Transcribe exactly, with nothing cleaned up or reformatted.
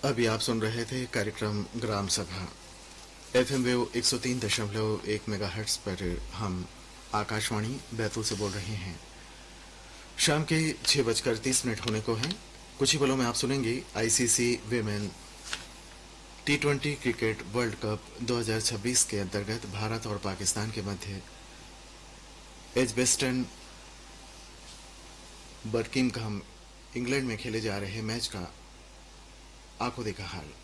अभी आप सुन रहे थे कार्यक्रम ग्राम सभा एफएम वेव एक सौ तीन दशमलव एक मेगाहर्ट्ज पर। हम आकाशवाणी बैतूल से बोल रहे हैं। शाम के छह बजकर तीस मिनट होने को हैं। कुछ ही पलों में आप सुनेंगे ICC women T twenty cricket world cup दो हज़ार छब्बीस के अंतर्गत भारत और पाकिस्तान के मध्य एजबेस्टन बर्किंघम इंग्लैंड में खेले जा रहे मैच का आंखों देखा हाल।